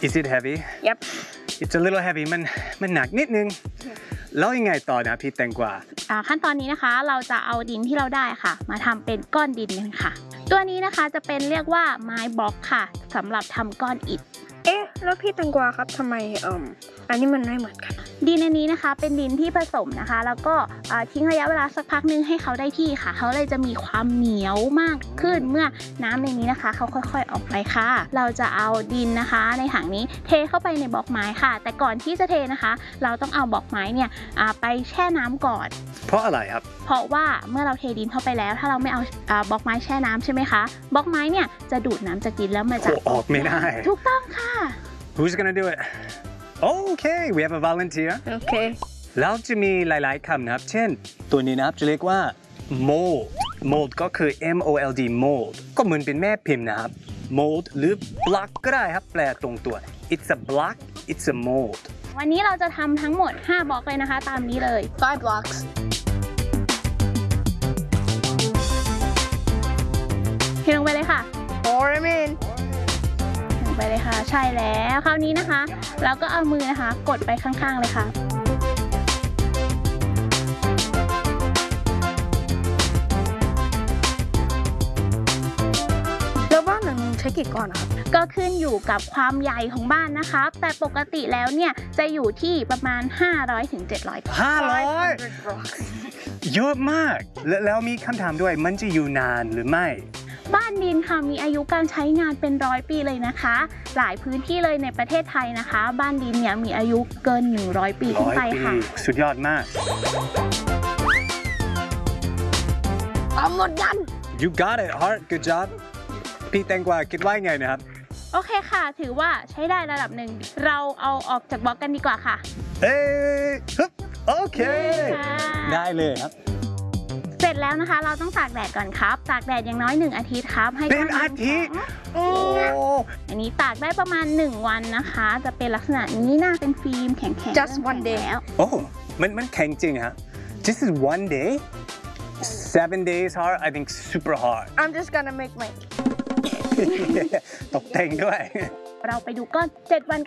Is it heavy? Yep. It's a little heavy มันหนักนิดนึงแล้วยังไงต่อนะพี่แตงกวาขั้นตอนนี้นะคะเราจะเอาดินที่เราได้ค่ะมาทำเป็นก้อนดินกันค่ะตัวนี้นะคะจะเป็นเรียกว่าไม้บล็อกค่ะสำหรับทำก้อนอิฐแล้วพี่แตงกวาครับทำไมอันนี้มันไม่เหมือนกันดินอันนี้นะคะเป็นดินที่ผสมนะคะแล้วก็ทิ้งระยะเวลาสักพักนึงให้เขาได้ที่ค่ะเขาเลยจะมีความเหนียวมากขึ้นเมื่อน้ำในนี้นะคะเขาค่อยๆออกไปค่ะเราจะเอาดินนะคะในถังนี้เทเข้าไปในบล็อกไม้ค่ะแต่ก่อนที่จะเทนะคะเราต้องเอาบล็อกไม้เนี่ยไปแช่น้ำก่อนเพราะอะไรครับเพราะว่าเมื่อเราเทดินเข้าไปแล้วถ้าเราไม่เอาบล็อกไม้แช่น้ำใช่ไหมคะบล็อกไม้เนี่ยจะดูดน้ำจากดินแล้วมันจะออกไม่ได้ถูกต้องค่ะ Who's gonna do it? Okay, we have a volunteer. Okay. แล้วจะมีหลายๆคำนะครับเช่นตัวนี้นะครับจะเรียกว่า mold mold ก็คือ mold mold ก็เหมือนเป็นแม่พิมพ์นะครับ mold หรือ block ก็ได้ครับแปลตรงตัว It's a block It's a mold วันนี้เราจะทำทั้งหมด5บล็อกเลยนะคะตามนี้เลย 5 blocks เทลงไปเลยค่ะ Pour them in ไปเลยค่ะใช่แล้วคราวนี้นะคะเราก็เอามือนะคะกดไปข้างๆเลยค่ะแล้วบ้านหนึ่งใช้กี่ก้อนครับก็ขึ้นอยู่กับความใหญ่ของบ้านนะคะแต่ปกติแล้วเนี่ยจะอยู่ที่ประมาณ500 ถึง 700 500 เยอะมากแล้วมีคำถามด้วยมันจะอยู่นานหรือไม่บ้านดินค่ะมีอายุการใช้งานเป็น100 ปีเลยนะคะหลายพื้นที่เลยในประเทศไทยนะคะบ้านดินเนี่ยมีอายุเกิน100 ปีขึ้นไปค่ะสุดยอดมากหมดยัน You got it Heart Good job พี่แตงกวาคิดว่าไงนะครับโอเคค่ะถือว่าใช้ได้ระดับหนึ่งเราเอาออกจากบล็อกกันดีกว่าค่ะฮึบโอเคได้เลยครับเสร็จแล้วนะคะเราต้องตากแดดก่อนครับตากแดดอย่างน้อย1 อาทิตย์ครับให้เป็นอาทิตย์อันนี้ตากได้ประมาณ1 วันนะคะจะเป็นลักษณะนี้นะเป็นฟิล์มแข็งๆ Just one day แล้วโอ้มันแข็งจริงฮะ This is one day 7 days hard I think super hard I'm just gonna make my ตกแต่งด้วยเราไปดูก้อน7 วัน